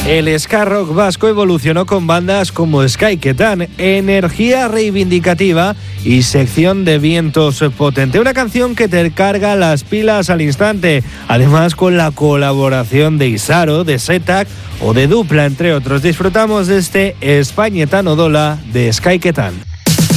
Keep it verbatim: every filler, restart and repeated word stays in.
El ska rock vasco evolucionó con bandas como Skaiketan, Energía Reivindicativa y Sección de Vientos Potente, una canción que te carga las pilas al instante, además con la colaboración de Isaro, de Setak o de Dupla, entre otros. Disfrutamos de este Españetano Dola de Skaiketan.